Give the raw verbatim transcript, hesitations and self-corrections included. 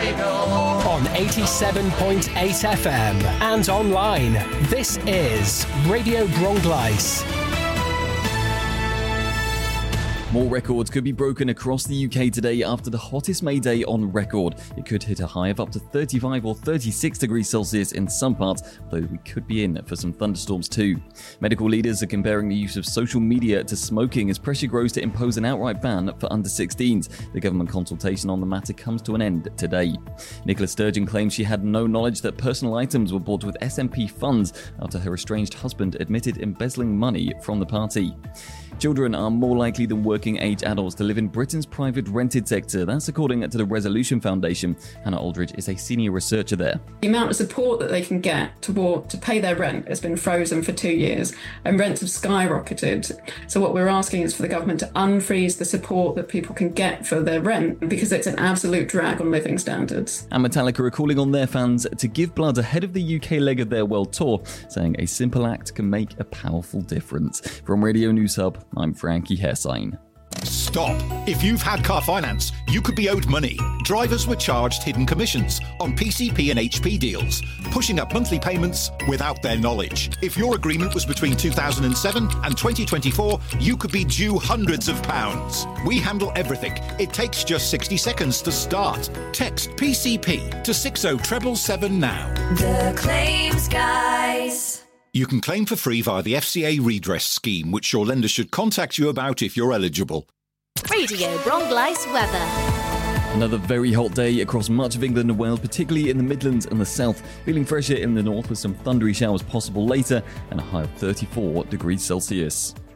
On eighty-seven point eight F M and online, this is Radio Bronglice. More records could be broken across the U K today after the hottest May day on record. It could hit a high of up to thirty-five or thirty-six degrees Celsius in some parts, though we could be in for some thunderstorms too. Medical leaders are comparing the use of social media to smoking as pressure grows to impose an outright ban for under sixteens. The government consultation on the matter comes to an end today. Nicola Sturgeon claims she had no knowledge that personal items were bought with S N P funds after her estranged husband admitted embezzling money from the party. Children are more likely than working-age adults to live in Britain's private rented sector. That's according to the Resolution Foundation. Hannah Aldridge is a senior researcher there. The amount of support that they can get to, to pay their rent has been frozen for two years and rents have skyrocketed. So what we're asking is for the government to unfreeze the support that people can get for their rent because it's an absolute drag on living standards. And Metallica are calling on their fans to give blood ahead of the U K leg of their world tour, saying a simple act can make a powerful difference. From Radio News Hub, I'm Frankie Hessein. Stop. If you've had car finance, you could be owed money. Drivers were charged hidden commissions on P C P and H P deals, pushing up monthly payments without their knowledge. If your agreement was between two thousand seven and twenty twenty-four, you could be due hundreds of pounds. We handle everything. It takes just sixty seconds to start. Text P C P to six oh seven seven now. The Claims Guys. You can claim for free via the F C A redress scheme, which your lender should contact you about if you're eligible. Radio Bronglice weather. Another very hot day across much of England and Wales, particularly in the Midlands and the south. Feeling fresher in the north with some thundery showers possible later and a high of thirty-four degrees Celsius.